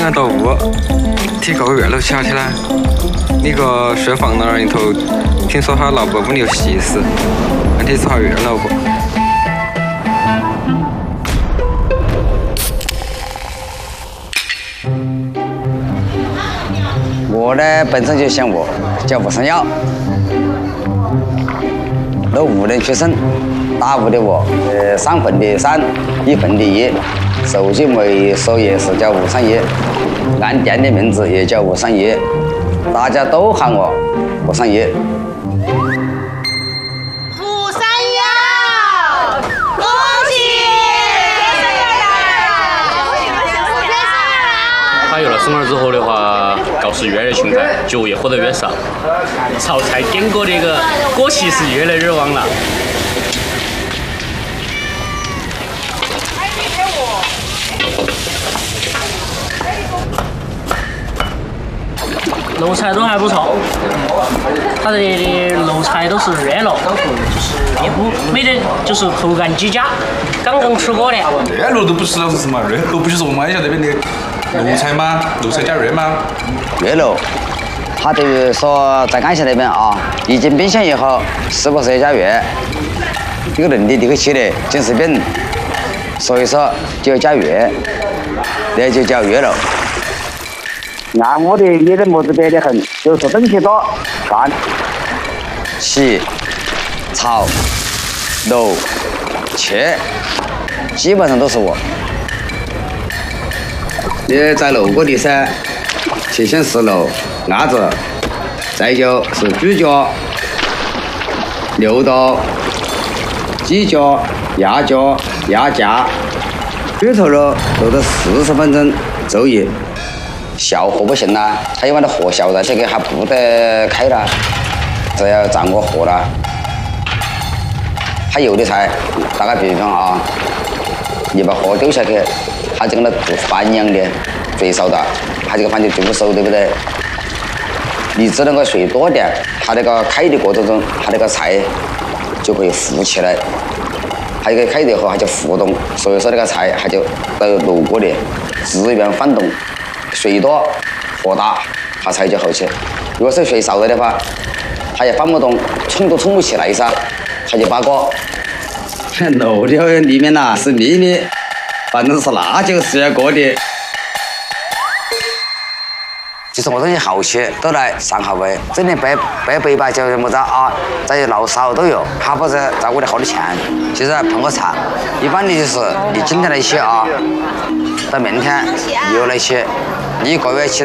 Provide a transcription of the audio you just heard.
来到屋，提高院楼起来。你个水放那儿里头，听说他老婆不留细事，问题查院楼不？ 我呢本身就姓吴，叫吴生耀，都吴人出身，大吴的吴，3分的3，1分的1，手机没收也是叫吴三爷，按店的名字也叫吴三爷，大家都喊我吴三爷。 吴三爷，恭喜！ 他有了孙儿之后的话，告示越来越勤快，酒也喝得越少，炒菜点锅的那个锅气是越来越旺了。 肉菜都还不错，它这里的肉菜都是热肉，就是也不没得，就是口感极佳，刚刚吃过的。 热肉都不知道是什么，热肉不就是我们马来西亚那边的肉菜吗？肉菜加热吗？ 热肉，它等于说在安溪那边啊，一进冰箱以后，是不是要加热？这个人的这个吃的精神病，所以说就要加热，那就叫热肉。按我的也得么子别的很，就是东西多，干、洗、炒、揉、切，基本上都是我。也在揉过的噻，先是揉鸭子，再就是猪脚、牛刀、鸡脚、鸭脚、鸭架，猪头肉揉到40分钟左右。小火不行啦，他一般的火小的，这个还不得开了，这要掌握火了。还有的菜，打个比方啊，你把火丢下去，它就跟那煮饭一样的，水烧的，它这个饭就煮不熟，对不对？你只能够水多点，它那个开的过程中，它那个菜就可以浮起来，它一个开的以后它就浮动，所以说那个菜它就到炉锅里自然翻动。水多火大，它菜就好吃。如果是水少了的话，它也翻不动，冲都冲不起来噻，它就扒锅。肉的里面呐是秘密，反正是那就是要过的。其实我东西好吃，都来上好味。这里北北吧叫什么子啊？在老少都有，他不是照顾的好多钱。其实碰个茶，一般的就是你今天来吃啊，到明天又来吃。你一个月吃